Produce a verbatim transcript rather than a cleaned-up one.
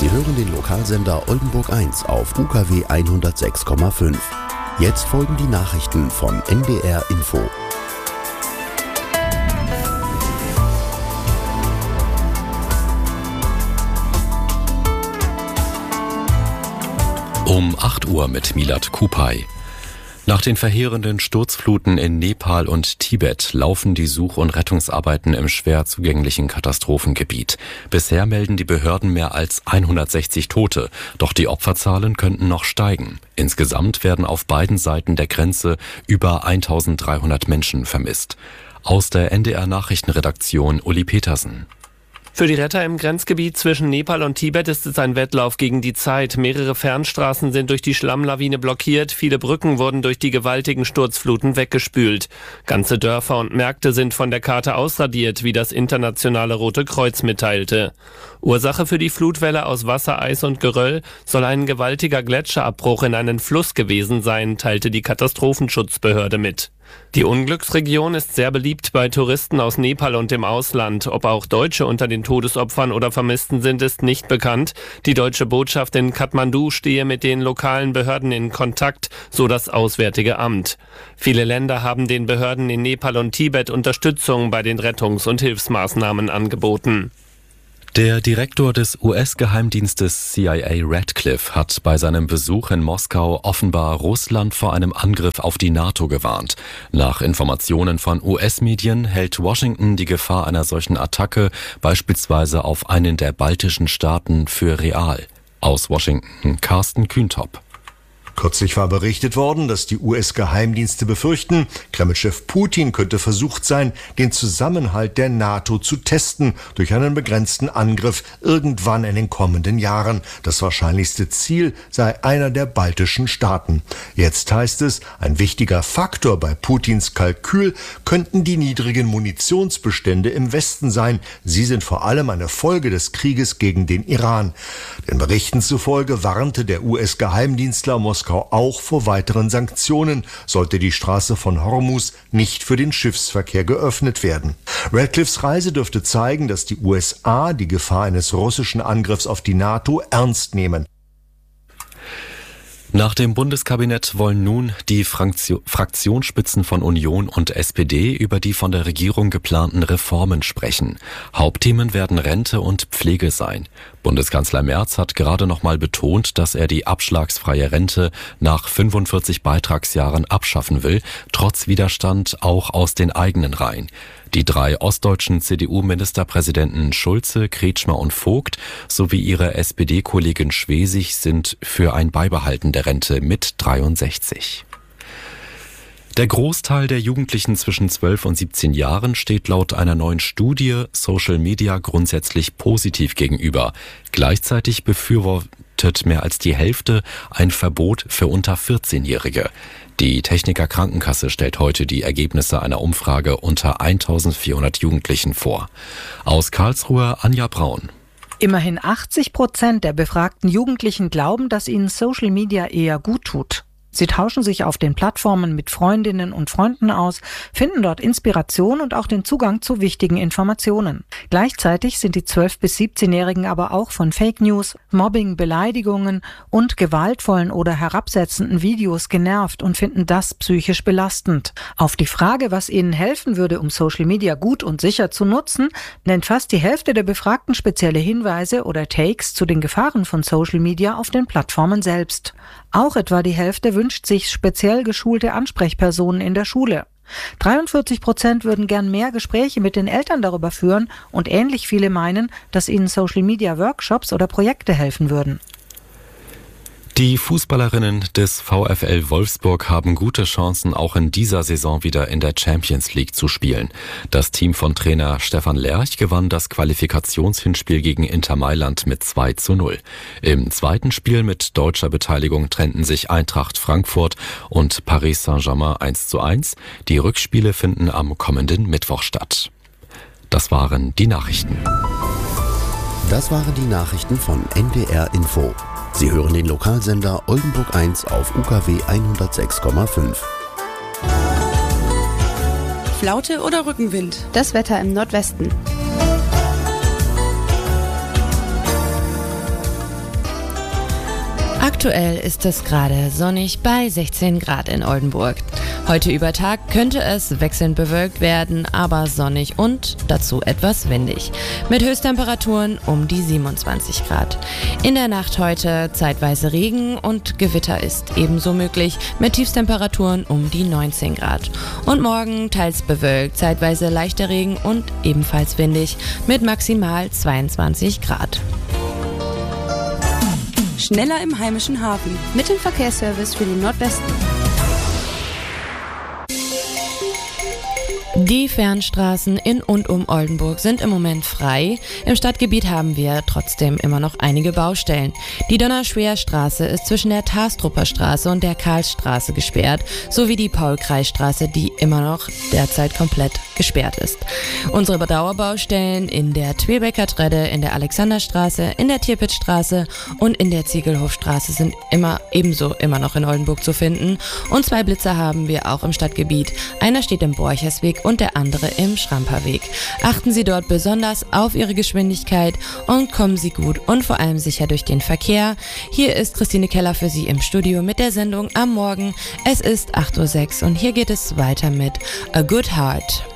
Sie hören den Lokalsender Oldenburg eins auf U K W hundertsechs Komma fünf. Jetzt folgen die Nachrichten von N D R Info. Um acht Uhr mit Milad Kupay. Nach den verheerenden Sturzfluten in Nepal und Tibet laufen die Such- und Rettungsarbeiten im schwer zugänglichen Katastrophengebiet. Bisher melden die Behörden mehr als hundertsechzig Tote, doch die Opferzahlen könnten noch steigen. Insgesamt werden auf beiden Seiten der Grenze über eintausenddreihundert Menschen vermisst. Aus der N D R Nachrichtenredaktion Uli Petersen. Für die Retter im Grenzgebiet zwischen Nepal und Tibet ist es ein Wettlauf gegen die Zeit. Mehrere Fernstraßen sind durch die Schlammlawine blockiert, viele Brücken wurden durch die gewaltigen Sturzfluten weggespült. Ganze Dörfer und Märkte sind von der Karte ausradiert, wie das internationale Rote Kreuz mitteilte. Ursache für die Flutwelle aus Wasser, Eis und Geröll soll ein gewaltiger Gletscherabbruch in einen Fluss gewesen sein, teilte die Katastrophenschutzbehörde mit. Die Unglücksregion ist sehr beliebt bei Touristen aus Nepal und dem Ausland. Ob auch Deutsche unter den Todesopfern oder Vermissten sind, ist nicht bekannt. Die deutsche Botschaft in Kathmandu stehe mit den lokalen Behörden in Kontakt, so das Auswärtige Amt. Viele Länder haben den Behörden in Nepal und Tibet Unterstützung bei den Rettungs- und Hilfsmaßnahmen angeboten. Der Direktor des U S-Geheimdienstes C I A Radcliffe hat bei seinem Besuch in Moskau offenbar Russland vor einem Angriff auf die NATO gewarnt. Nach Informationen von U S-Medien hält Washington die Gefahr einer solchen Attacke beispielsweise auf einen der baltischen Staaten für real. Aus Washington Carsten Kühntop. Kürzlich war berichtet worden, dass die U S-Geheimdienste befürchten, Kreml-Chef Putin könnte versucht sein, den Zusammenhalt der NATO zu testen durch einen begrenzten Angriff irgendwann in den kommenden Jahren. Das wahrscheinlichste Ziel sei einer der baltischen Staaten. Jetzt heißt es, ein wichtiger Faktor bei Putins Kalkül könnten die niedrigen Munitionsbestände im Westen sein. Sie sind vor allem eine Folge des Krieges gegen den Iran. Den Berichten zufolge warnte der U S-Geheimdienstler Moskau auch vor weiteren Sanktionen, sollte die Straße von Hormuz nicht für den Schiffsverkehr geöffnet werden. Radcliffes Reise dürfte zeigen, dass die U S A die Gefahr eines russischen Angriffs auf die NATO ernst nehmen. Nach dem Bundeskabinett wollen nun die Fraktionsspitzen von Union und S P D über die von der Regierung geplanten Reformen sprechen. Hauptthemen werden Rente und Pflege sein. Bundeskanzler Merz hat gerade noch mal betont, dass er die abschlagsfreie Rente nach fünfundvierzig Beitragsjahren abschaffen will, trotz Widerstand auch aus den eigenen Reihen. Die drei ostdeutschen C D U-Ministerpräsidenten Schulze, Kretschmer und Vogt sowie ihre S P D-Kollegin Schwesig sind für ein Beibehalten der Rente mit dreiundsechzig. Der Großteil der Jugendlichen zwischen zwölf und siebzehn Jahren steht laut einer neuen Studie Social Media grundsätzlich positiv gegenüber. Gleichzeitig befürwortet mehr als die Hälfte ein Verbot für unter vierzehnjährige. Die Techniker Krankenkasse stellt heute die Ergebnisse einer Umfrage unter eintausendvierhundert Jugendlichen vor. Aus Karlsruhe Anja Braun. Immerhin achtzig Prozent der befragten Jugendlichen glauben, dass ihnen Social Media eher gut tut. Sie tauschen sich auf den Plattformen mit Freundinnen und Freunden aus, finden dort Inspiration und auch den Zugang zu wichtigen Informationen. Gleichzeitig sind die zwölf- bis siebzehnjährigen aber auch von Fake News, Mobbing, Beleidigungen und gewaltvollen oder herabsetzenden Videos genervt und finden das psychisch belastend. Auf die Frage, was ihnen helfen würde, um Social Media gut und sicher zu nutzen, nennt fast die Hälfte der Befragten spezielle Hinweise oder Takes zu den Gefahren von Social Media auf den Plattformen selbst. Auch etwa die Hälfte wünscht sich speziell geschulte Ansprechpersonen in der Schule. dreiundvierzig Prozent würden gern mehr Gespräche mit den Eltern darüber führen und ähnlich viele meinen, dass ihnen Social-Media-Workshops oder Projekte helfen würden. Die Fußballerinnen des VfL Wolfsburg haben gute Chancen, auch in dieser Saison wieder in der Champions League zu spielen. Das Team von Trainer Stefan Lerch gewann das Qualifikationshinspiel gegen Inter Mailand mit zwei zu null. Im zweiten Spiel mit deutscher Beteiligung trennten sich Eintracht Frankfurt und Paris Saint-Germain eins zu eins. Die Rückspiele finden am kommenden Mittwoch statt. Das waren die Nachrichten. Das waren die Nachrichten von N D R Info. Sie hören den Lokalsender Oldenburg eins auf U K W hundertsechs Komma fünf. Flaute oder Rückenwind? Das Wetter im Nordwesten. Aktuell ist es gerade sonnig bei sechzehn Grad in Oldenburg. Heute über Tag könnte es wechselnd bewölkt werden, aber sonnig und dazu etwas windig. Mit Höchsttemperaturen um die siebenundzwanzig Grad. In der Nacht heute zeitweise Regen und Gewitter ist ebenso möglich mit Tiefstemperaturen um die neunzehn Grad. Und morgen teils bewölkt, zeitweise leichter Regen und ebenfalls windig mit maximal zweiundzwanzig Grad. Schneller im heimischen Hafen. Mit dem Verkehrsservice für den Nordwesten. Die Fernstraßen in und um Oldenburg sind im Moment frei. Im Stadtgebiet haben wir trotzdem immer noch einige Baustellen. Die Donnerschwerstraße ist zwischen der Tastrupper Straße und der Karlsstraße gesperrt, sowie die Paul-Kreis-Straße, die immer noch derzeit komplett gesperrt ist. Unsere Dauerbaustellen in der Twebecker Tredde, in der Alexanderstraße, in der Tirpitzstraße und in der Ziegelhofstraße sind immer ebenso immer noch in Oldenburg zu finden. Und zwei Blitzer haben wir auch im Stadtgebiet. Einer steht im Borchersweg und der andere im Schramperweg. Achten Sie dort besonders auf Ihre Geschwindigkeit und kommen Sie gut und vor allem sicher durch den Verkehr. Hier ist Christine Keller für Sie im Studio mit der Sendung am Morgen. Es ist acht Uhr sechs und hier geht es weiter mit A Good Heart.